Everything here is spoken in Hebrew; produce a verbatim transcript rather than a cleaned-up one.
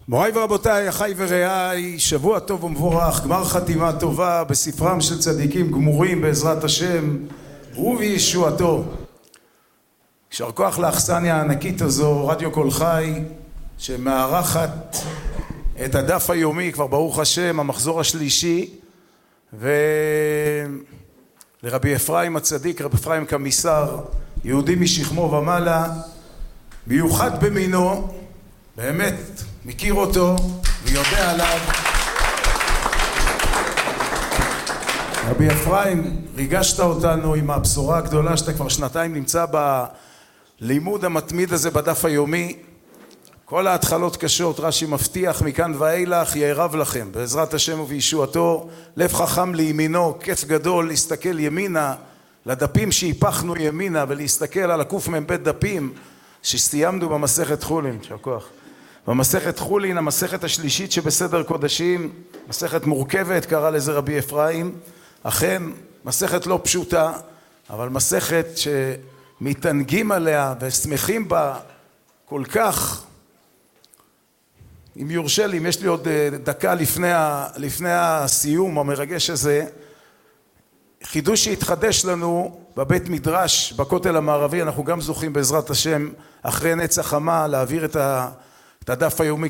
מוריי ורבותיי, אחיי ורעיי, שבוע טוב ומבורך, גמר חתימה טובה בספרם של צדיקים גמורים בעזרת השם ובישועתו. יישר כוח לאכסניה הענקית הזו, רדיו כל חי, שמארחת את הדף היומי, כבר ברוך השם, המחזור השלישי, ולרבי אפרים הצדיק, רבי אפרים קמיסר, יהודי משכמו ומעלה, מיוחד במינו, באמת מכיר אותו ויודע עליו. רבי אפרים, ריגשת אותנו עם הבשורה הגדולה שאתה כבר שנתיים נמצא בלימוד המתמיד הזה בדף היומי. כל ההתחלות קשות, רש"י מבטיח מכאן ואילך יערב לכם בעזרת השם ובישועתו. לב חכם לימינו, כיף גדול להסתכל ימינה לדפים שהיפכנו ימינה ולהסתכל על הקמ"ב דפים שסיימנו במסכת חולין. יישר כוח. במסכת חולין, המסכת השלישית שבסדר קודשים, מסכת מורכבת קרא לזה רבי אפרים, אכן מסכת לא פשוטה, אבל מסכת שמתענגים עליה ושמחים בה כל כך. אם יורשה לי, אם יש לי עוד דקה לפני, לפני הסיום המרגש הזה, חידוש שהתחדש לנו בבית מדרש בכותל המערבי, אנחנו גם זוכים בעזרת השם אחרי נץ החמה להעביר את ה... את הדף היומי